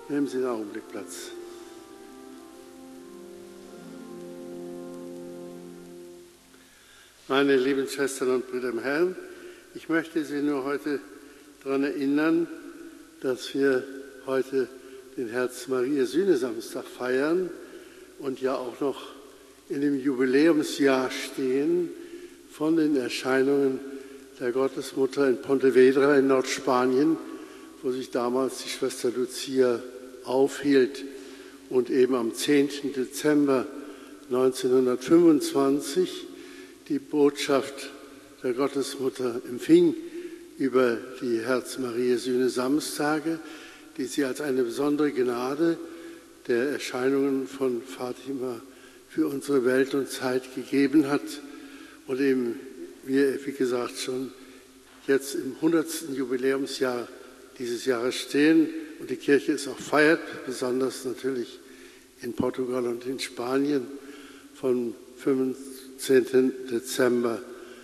Nehmen Sie einen Augenblick Platz. Meine lieben Schwestern und Brüder im Herrn, ich möchte Sie nur heute daran erinnern, dass wir heute den Herz-Maria-Sühne-Samstag feiern und ja auch noch in dem Jubiläumsjahr stehen von den Erscheinungen der Gottesmutter in Pontevedra in Nordspanien, wo sich damals die Schwester Lucia aufhielt und eben am 10. Dezember 1925 die Botschaft der Gottesmutter empfing über die Herz-Maria-Sühne-Samstage, die sie als eine besondere Gnade der Erscheinungen von Fatima für unsere Welt und Zeit gegeben hat. Und eben wir, wie gesagt, schon jetzt im 100. Jubiläumsjahr dieses Jahres stehen und die Kirche es auch feiert, besonders natürlich in Portugal und in Spanien vom 15. Dezember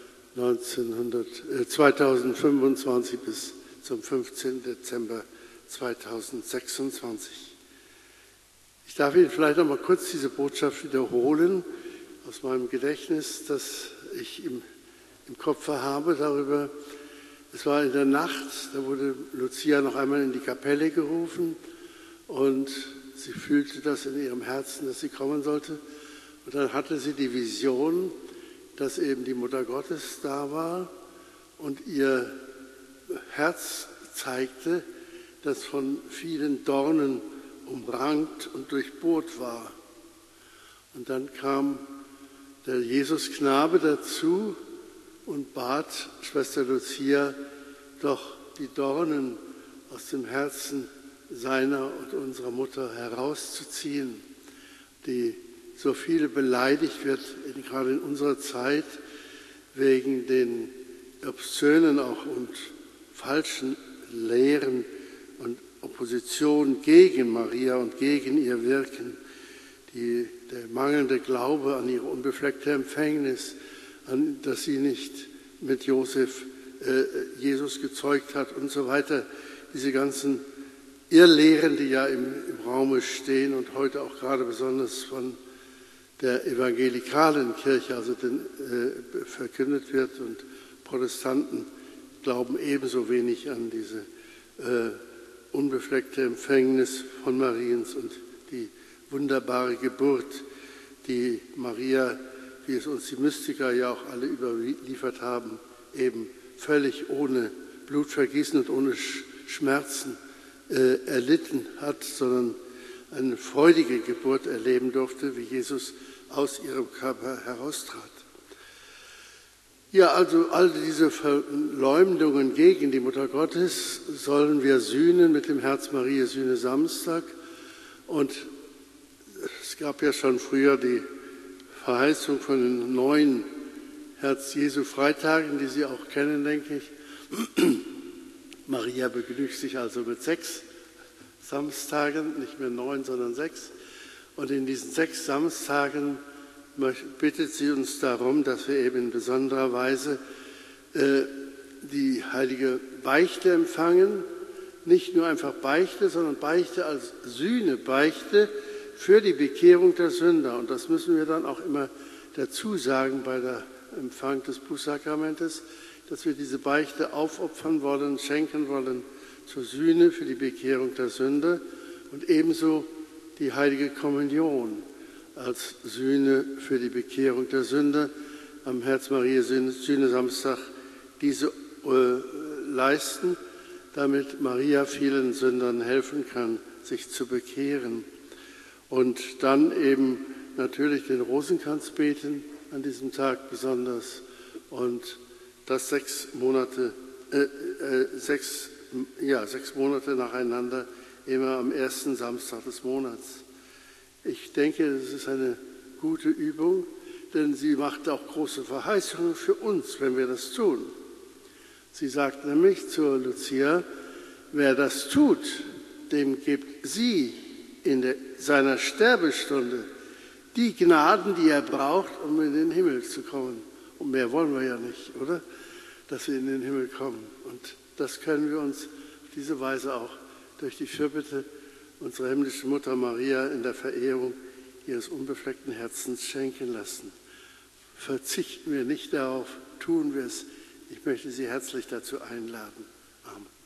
2025 bis zum 15. Dezember 2026. Ich darf Ihnen vielleicht noch mal kurz diese Botschaft wiederholen aus meinem Gedächtnis, das ich im Kopf habe darüber. Es war in der Nacht, da wurde Lucia noch einmal in die Kapelle gerufen und sie fühlte das in ihrem Herzen, dass sie kommen sollte. Und dann hatte sie die Vision, dass eben die Mutter Gottes da war und ihr Herz zeigte, das von vielen Dornen umrankt und durchbohrt war. Und dann kam der Jesusknabe dazu und bat Schwester Lucia, doch die Dornen aus dem Herzen seiner und unserer Mutter herauszuziehen, die so viel beleidigt wird, gerade in unserer Zeit, wegen den obszönen auch und falschen Lehren und Opposition gegen Maria und gegen ihr Wirken, der mangelnde Glaube an ihre unbefleckte Empfängnis, an dass sie nicht mit Josef Jesus gezeugt hat und so weiter. Diese ganzen Irrlehren, die ja im Raume stehen und heute auch gerade besonders von der evangelikalen Kirche, also verkündet wird, und Protestanten glauben ebenso wenig an diese unbefleckte Empfängnis von Mariens und die wunderbare Geburt, die Maria, wie es uns die Mystiker ja auch alle überliefert haben, eben völlig ohne Blutvergießen und ohne Schmerzen erlitten hat, sondern eine freudige Geburt erleben durfte, wie Jesus aus ihrem Körper heraustrat. Ja, also all diese Verleumdungen gegen die Mutter Gottes sollen wir sühnen mit dem Herz-Maria-Sühne-Samstag. Und es gab ja schon früher die Verheißung von den 9 Herz-Jesu-Freitagen, die Sie auch kennen, denke ich. Maria begnügt sich also mit 6 Samstagen, nicht mehr 9, sondern 6. Und in diesen 6 Samstagen bittet sie uns darum, dass wir eben in besonderer Weise die heilige Beichte empfangen. Nicht nur einfach Beichte, sondern Beichte als Sühne, Beichte für die Bekehrung der Sünder. Und das müssen wir dann auch immer dazu sagen bei der Empfang des Bußsakramentes, dass wir diese Beichte aufopfern wollen, schenken wollen zur Sühne für die Bekehrung der Sünder und ebenso die heilige Kommunion als Sühne für die Bekehrung der Sünder am Herz-Maria-Sühne-Samstag diese leisten, damit Maria vielen Sündern helfen kann, sich zu bekehren. Und dann eben natürlich den Rosenkranz beten an diesem Tag besonders und das 6 Monate nacheinander, immer am ersten Samstag des Monats. Ich denke, das ist eine gute Übung, denn sie macht auch große Verheißungen für uns, wenn wir das tun. Sie sagt nämlich zur Lucia, wer das tut, dem gibt sie in seiner Sterbestunde die Gnaden, die er braucht, um in den Himmel zu kommen. Und mehr wollen wir ja nicht, oder? Dass wir in den Himmel kommen. Und das können wir uns auf diese Weise auch durch die Fürbitte unsere himmlische Mutter Maria in der Verehrung ihres unbefleckten Herzens schenken lassen. Verzichten wir nicht darauf, tun wir es. Ich möchte Sie herzlich dazu einladen. Amen.